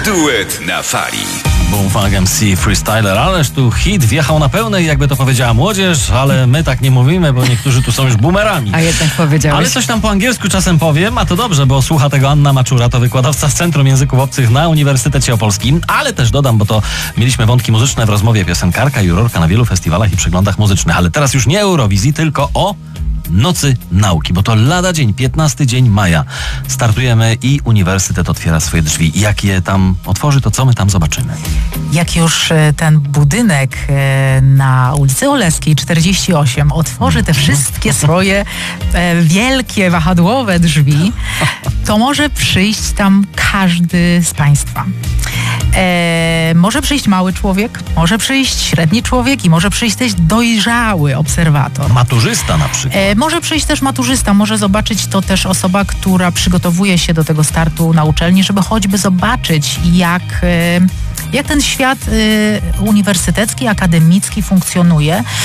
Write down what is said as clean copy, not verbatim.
Duet na fali. Boom Funk MC Freestyler, ależ tu hit wjechał na pełnej, jakby to powiedziała młodzież, ale my tak nie mówimy, bo niektórzy tu są już boomerami. A jednak powiedziałeś. Ale coś tam po angielsku czasem powiem, a to dobrze, bo słucha tego Anna Maczura, to wykładowca z Centrum Języków Obcych na Uniwersytecie Opolskim, ale też dodam, bo to mieliśmy wątki muzyczne w rozmowie, piosenkarka, jurorka na wielu festiwalach i przeglądach muzycznych, ale teraz już nie Eurowizji, tylko o Nocy Nauki, bo to lada dzień, 15 dzień maja. Startujemy i Uniwersytet otwiera swoje drzwi. Jak je tam otworzy, to co my tam zobaczymy? Jak już ten budynek na ulicy Oleskiej 48 otworzy te wszystkie swoje wielkie, wahadłowe drzwi, to może przyjść tam każdy z Państwa. Może przyjść mały człowiek, może przyjść średni człowiek i może przyjść też dojrzały obserwator. Maturzysta na przykład. Może przyjść też maturzysta, może zobaczyć to też osoba, która przygotowuje się do tego startu na uczelni, żeby choćby zobaczyć, jak ten świat uniwersytecki, akademicki funkcjonuje.